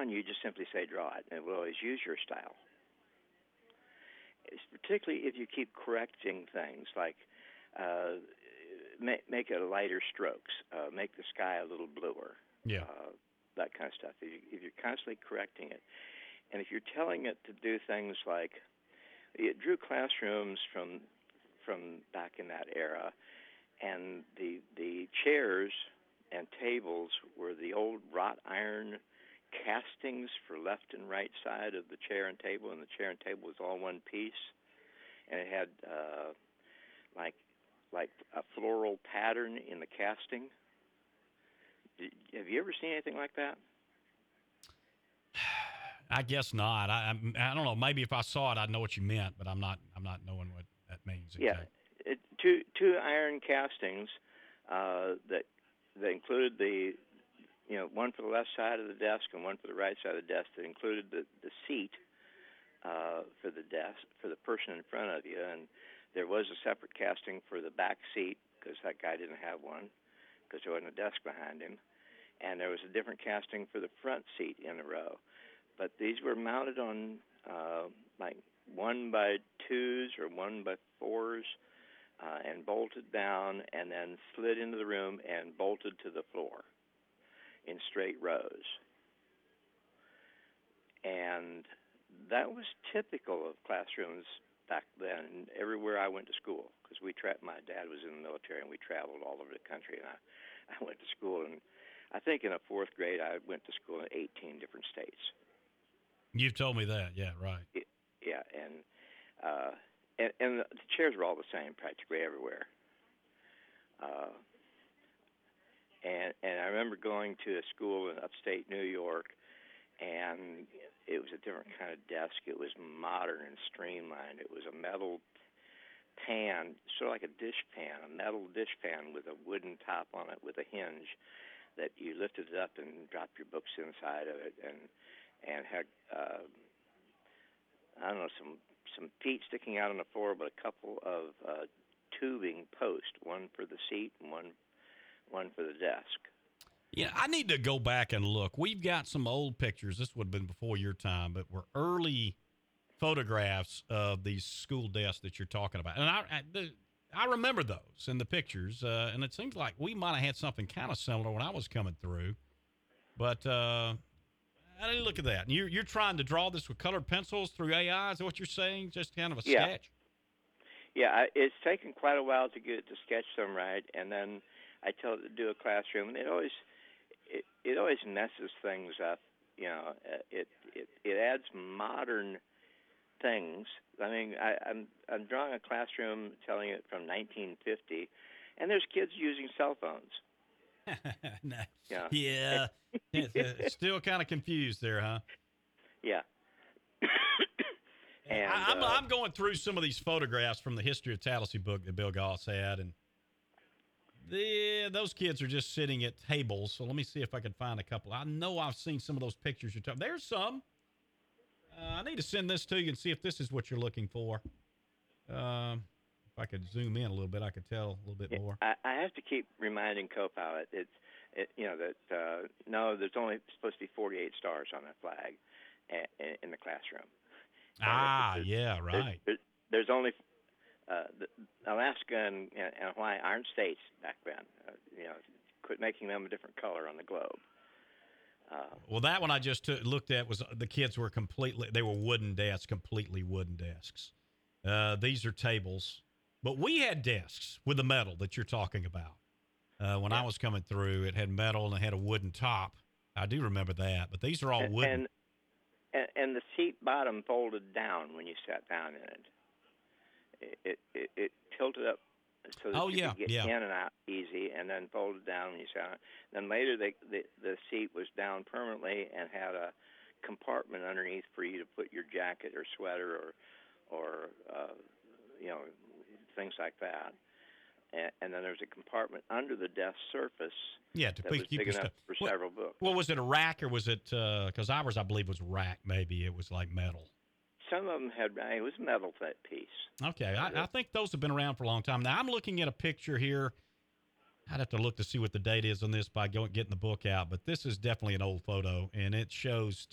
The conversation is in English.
on, you just simply say draw it, and it will always use your style. It's particularly if you keep correcting things like make it lighter strokes, make the sky a little bluer, Yeah. that kind of stuff. If you're constantly correcting it, and if you're telling it to do things like, it drew classrooms from back in that era, and the chairs and tables were the old wrought iron castings for left and right side of the chair and table, and the chair and table was all one piece, and it had like a floral pattern in the casting. Have you ever seen anything like that? I guess not. I don't know. Maybe if I saw it, I'd know what you meant, but I'm not knowing what that means. Yeah, two iron castings that included the one for the left side of the desk and one for the right side of the desk. That included the seat for the desk for the person in front of you, and there was a separate casting for the back seat because that guy didn't have one because there wasn't a desk behind him, and there was a different casting for the front seat in the row. But these were mounted on like 1x2s or 1x4s and bolted down and then slid into the room and bolted to the floor in straight rows. And that was typical of classrooms back then everywhere I went to school because my dad was in the military and we traveled all over the country, and I went to school, and I think in a fourth grade I went to school in 18 different states. You've told me that, yeah, right. Yeah, and the chairs were all the same practically everywhere. And I remember going to a school in upstate New York, and it was a different kind of desk. It was modern and streamlined. It was a metal pan, sort of like a dish pan, a metal dish pan with a wooden top on it with a hinge that you lifted it up and dropped your books inside of it, and had I don't know, some feet sticking out on the floor, but a couple of tubing posts, one for the seat and one for the desk. Yeah, I need to go back and look. We've got some old pictures. This would have been before your time, but were early photographs of these school desks that you're talking about. And I remember those in the pictures, and it seems like we might have had something kind of similar when I was coming through. But I didn't look at that. And you're trying to draw this with colored pencils through AI? Is that what you're saying? Just kind of a sketch? Yeah, it's taken quite a while to get it to sketch them right, and then I tell it to do a classroom, and it always messes things up. It adds modern things. I mean, I'm drawing a classroom, telling it from 1950, and there's kids using cell phones. Nice. Yeah. Still kind of confused there, huh? Yeah. And I'm going through some of these photographs from the History of Tallahassee book that Bill Goss had, and those kids are just sitting at tables. So let me see if I can find a couple. I know I've seen some of those pictures you're talking. There's some. I need to send this to you and see if this is what you're looking for. If I could zoom in a little bit, I could tell a little bit more. I have to keep reminding Copilot that no, there's only supposed to be 48 stars on that flag in the classroom. Yeah, right. There's only Alaska and Hawaii aren't states back then. Quit making them a different color on the globe. Well, that one I just looked at was the kids were they were wooden desks, completely wooden desks. These are tables, but we had desks with the metal that you're talking about. When I was coming through, it had metal and it had a wooden top. I do remember that, but these are all wooden. And the seat bottom folded down when you sat down in it. It tilted up so that you could get in and out easy, and then folded down when you sat on it. Then later the seat was down permanently and had a compartment underneath for you to put your jacket or sweater or things like that. And then there was a compartment under the desk surface that was big enough for several books. Well, was it a rack or was it, because ours, I believe, was rack, maybe. It was like metal. Some of them it was metal piece. Okay, I think those have been around for a long time. Now, I'm looking at a picture here. I'd have to look to see what the date is on this by getting the book out, but this is definitely an old photo, and it shows